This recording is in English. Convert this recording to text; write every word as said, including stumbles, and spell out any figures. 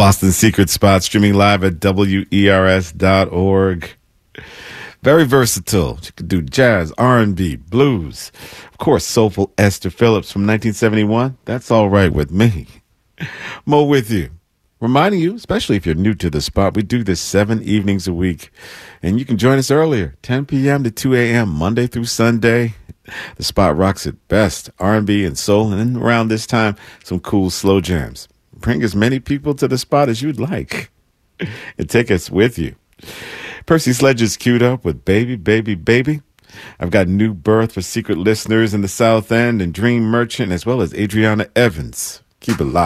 Boston Secret Spot, streaming live at W E R S dot org. Very versatile. She could do jazz, R and B, blues. Of course, soulful Esther Phillips from nineteen seventy-one. That's all right with me. Mo with you. Reminding you, especially if you're new to the spot, we do this seven evenings a week. And you can join us earlier, ten p.m. to two a.m., Monday through Sunday. The spot rocks it best, R and B and soul, and then around this time, some cool slow jams. Bring as many people to the spot as you'd like. And take us with you. Percy Sledge is queued up with Baby, Baby, Baby. I've got New Birth for secret listeners in the South End and Dream Merchant, as well as Adriana Evans. Keep it live.